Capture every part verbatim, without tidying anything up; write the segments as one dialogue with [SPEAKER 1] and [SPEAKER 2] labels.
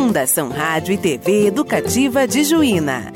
[SPEAKER 1] Fundação Rádio e T V Educativa de Juína.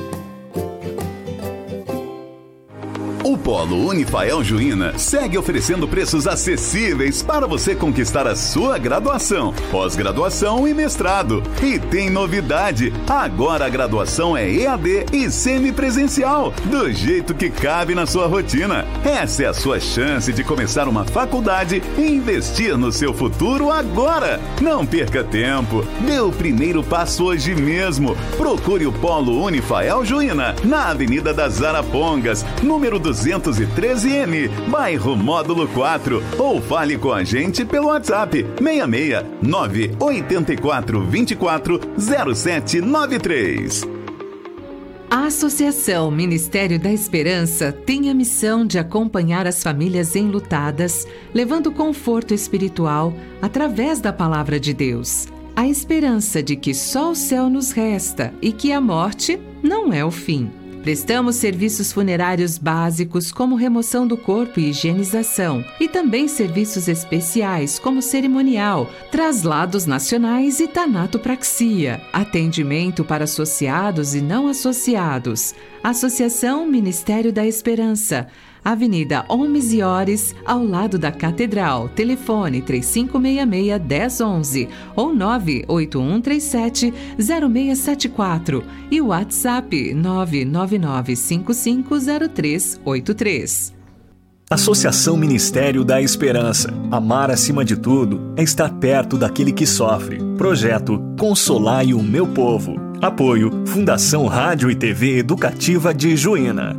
[SPEAKER 2] O Polo Unifael Juína segue oferecendo preços acessíveis para você conquistar a sua graduação, pós-graduação e mestrado. E tem novidade, agora a graduação é E A D e semipresencial, do jeito que cabe na sua rotina. Essa é a sua chance de começar uma faculdade e investir no seu futuro agora. Não perca tempo, dê o primeiro passo hoje mesmo. Procure o Polo Unifael Juína, na Avenida das Arapongas, número duzentos e treze M, bairro Módulo quatro, ou fale com a gente pelo WhatsApp seis seis nove oito quatro dois quatro zero sete nove três.
[SPEAKER 3] A Associação Ministério da Esperança tem a missão de acompanhar as famílias enlutadas, levando conforto espiritual através da Palavra de Deus. A esperança de que só o céu nos resta e que a morte não é o fim. Prestamos serviços funerários básicos como remoção do corpo e higienização, e também serviços especiais como cerimonial, traslados nacionais e tanatopraxia, atendimento para associados e não associados. Associação Ministério da Esperança, Avenida Homes e Ores, ao lado da Catedral. Telefone três cinco seis seis, um zero um um ou nove oito um três sete zero seis sete quatro e o WhatsApp nove nove nove cinco cinco zero três oito três.
[SPEAKER 4] Associação Ministério da Esperança. Amar acima de tudo é estar perto daquele que sofre. Projeto Consolai o Meu Povo. Apoio Fundação Rádio e T V Educativa de Juína.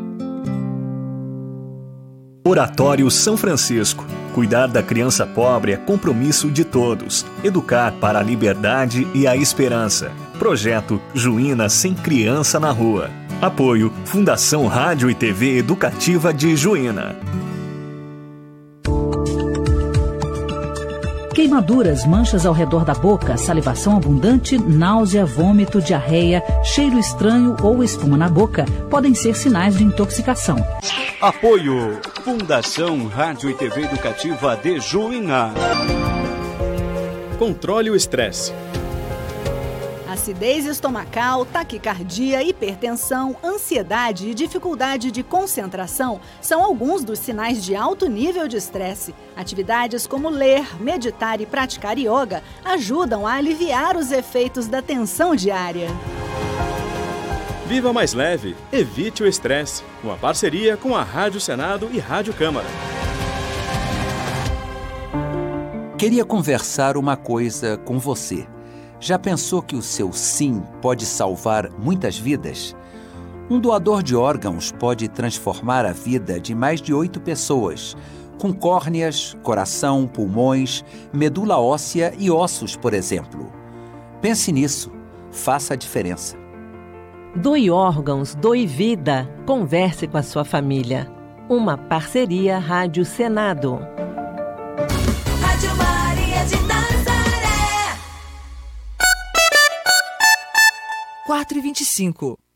[SPEAKER 4] Oratório São Francisco. Cuidar da criança pobre é compromisso de todos. Educar para a liberdade e a esperança. Projeto Juína Sem Criança na Rua. Apoio Fundação Rádio e T V Educativa de Juína.
[SPEAKER 5] Queimaduras, manchas ao redor da boca, salivação abundante, náusea, vômito, diarreia, cheiro estranho ou espuma na boca podem ser sinais de intoxicação.
[SPEAKER 6] Apoio Fundação Rádio e T V Educativa de Juína.
[SPEAKER 7] Controle o estresse.
[SPEAKER 8] Acidez estomacal, taquicardia, hipertensão, ansiedade e dificuldade de concentração são alguns dos sinais de alto nível de estresse. Atividades como ler, meditar e praticar yoga ajudam a aliviar os efeitos da tensão diária.
[SPEAKER 7] Viva mais leve, evite o estresse. Uma parceria com a Rádio Senado e Rádio Câmara.
[SPEAKER 9] Queria conversar uma coisa com você. Já pensou que o seu sim pode salvar muitas vidas? Um doador de órgãos pode transformar a vida de mais de oito pessoas, com córneas, coração, pulmões, medula óssea e ossos, por exemplo. Pense nisso. Faça a diferença.
[SPEAKER 10] Doe órgãos, doe vida. Converse com a sua família. Uma parceria Rádio Senado.
[SPEAKER 11] Rádio Maria de Nazaré.
[SPEAKER 12] quatro e vinte e cinco.